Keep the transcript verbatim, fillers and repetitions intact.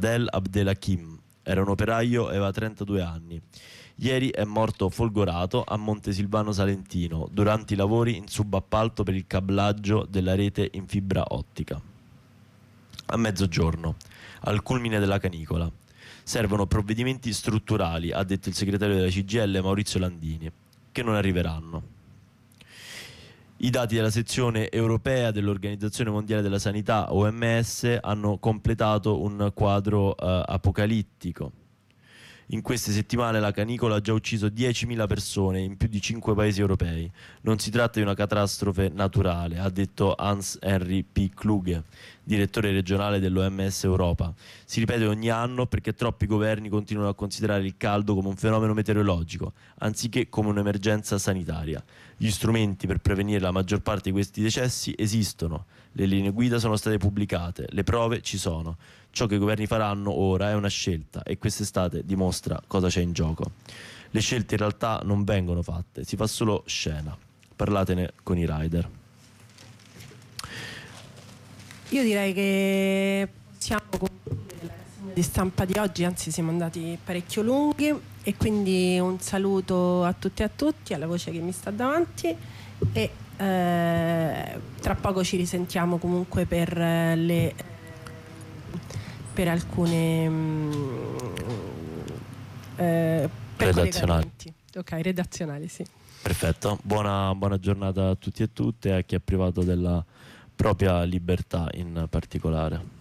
Adel Abdelhakim. Era un operaio e aveva trentadue anni. Ieri è morto folgorato a Montesilvano Salentino durante i lavori in subappalto per il cablaggio della rete in fibra ottica. A mezzogiorno, al culmine della canicola. Servono provvedimenti strutturali, ha detto il segretario della C G I L Maurizio Landini, che non arriveranno. I dati della sezione europea dell'Organizzazione Mondiale della Sanità, O M S, hanno completato un quadro eh, apocalittico. In queste settimane la canicola ha già ucciso diecimila persone in più di cinque paesi europei. Non si tratta di una catastrofe naturale, ha detto Hans-Henry P. Kluge, direttore regionale dell'O M S Europa. Si ripete ogni anno perché troppi governi continuano a considerare il caldo come un fenomeno meteorologico, anziché come un'emergenza sanitaria. Gli strumenti per prevenire la maggior parte di questi decessi esistono, le linee guida sono state pubblicate, le prove ci sono. Ciò che i governi faranno ora è una scelta e quest'estate dimostra cosa c'è in gioco. Le scelte in realtà non vengono fatte, si fa solo scena. Parlatene con i rider. Io direi che possiamo concludere la rassegna di stampa di oggi, anzi siamo andati parecchio lunghi, e quindi un saluto a tutti e a tutti, alla voce che mi sta davanti, e eh, tra poco ci risentiamo comunque per le per alcune mh, eh, per redazionali. Ok, redazionali, sì. Perfetto, buona, buona giornata a tutti e tutte e a chi è privato della propria libertà in particolare.